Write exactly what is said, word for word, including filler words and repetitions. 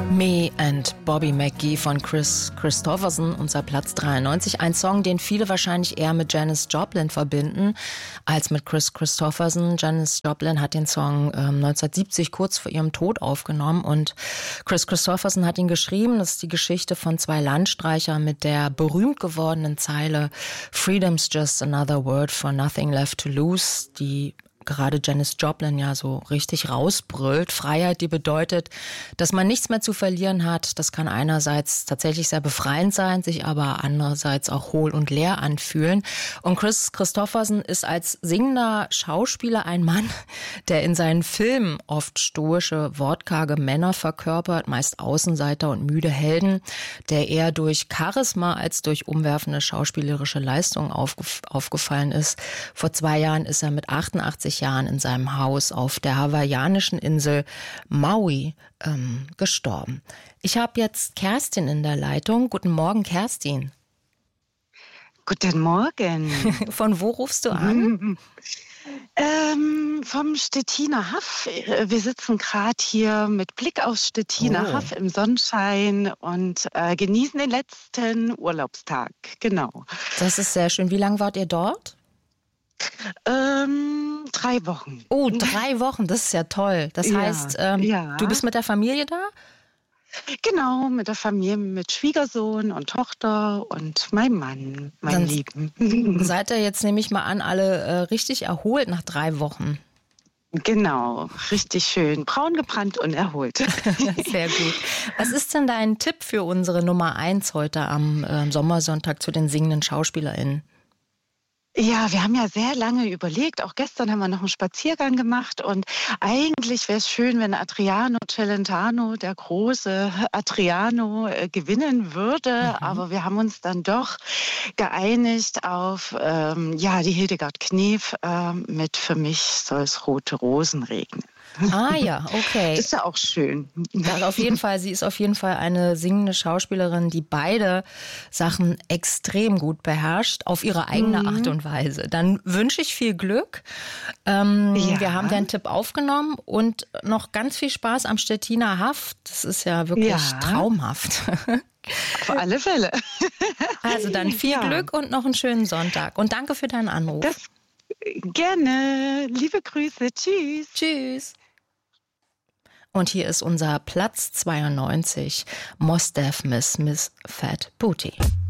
Me and Bobby McGee von Kris Kristofferson, unser Platz dreiundneunzig. Ein Song, den viele wahrscheinlich eher mit Janis Joplin verbinden als mit Kris Kristofferson. Janis Joplin hat den Song ähm, neunzehnhundertsiebzig kurz vor ihrem Tod aufgenommen und Kris Kristofferson hat ihn geschrieben. Das ist die Geschichte von zwei Landstreichern mit der berühmt gewordenen Zeile Freedom's just another word for nothing left to lose, die gerade Janis Joplin ja so richtig rausbrüllt. Freiheit, die bedeutet, dass man nichts mehr zu verlieren hat. Das kann einerseits tatsächlich sehr befreiend sein, sich aber andererseits auch hohl und leer anfühlen. Und Kris Kristofferson ist als singender Schauspieler ein Mann, der in seinen Filmen oft stoische, wortkarge Männer verkörpert, meist Außenseiter und müde Helden, der eher durch Charisma als durch umwerfende schauspielerische Leistungen aufgef- aufgefallen ist. Vor zwei Jahren ist er mit achtundachtzig Jahren in seinem Haus auf der hawaiianischen Insel Maui ähm, gestorben. Ich habe jetzt Kerstin in der Leitung. Guten Morgen, Kerstin. Guten Morgen. Von wo rufst du an? ähm, vom Stettiner Haff. Wir sitzen gerade hier mit Blick aufs Stettiner Oh. Haff im Sonnenschein und äh, genießen den letzten Urlaubstag. Genau. Das ist sehr schön. Wie lange wart ihr dort? Ähm, drei Wochen. Oh, drei Wochen, das ist ja toll. Das Ja, heißt, ähm, ja. du bist mit der Familie da? Genau, mit der Familie, mit Schwiegersohn und Tochter und meinem Mann, meinem Dann Lieben. Seid ihr jetzt, nehme ich mal an, alle äh, richtig erholt nach drei Wochen? Genau, richtig schön. Braun gebrannt und erholt. Sehr gut. Was ist denn dein Tipp für unsere Nummer eins heute am äh, Sommersonntag zu den singenden SchauspielerInnen? Ja, wir haben ja sehr lange überlegt. Auch gestern haben wir noch einen Spaziergang gemacht. Und eigentlich wäre es schön, wenn Adriano Celentano, der große Adriano, äh, gewinnen würde. Mhm. Aber wir haben uns dann doch geeinigt auf ähm, ja, die Hildegard Knef äh, mit Für mich soll es rote Rosen regnen. Ah ja, okay. Das ist ja auch schön. Ja, auf jeden Fall, sie ist auf jeden Fall eine singende Schauspielerin, die beide Sachen extrem gut beherrscht, auf ihre eigene Mhm. Art und Weise. Dann wünsche ich viel Glück. Ähm, Ja. Wir haben deinen Tipp aufgenommen und noch ganz viel Spaß am Stettiner Haff. Das ist ja wirklich Ja. traumhaft. Auf alle Fälle. Also dann viel Ja. Glück und noch einen schönen Sonntag. Und danke für deinen Anruf. Das gerne. Liebe Grüße. Tschüss. Tschüss. Und hier ist unser Platz zweiundneunzig, Mos Def Miss Miss Fat Booty.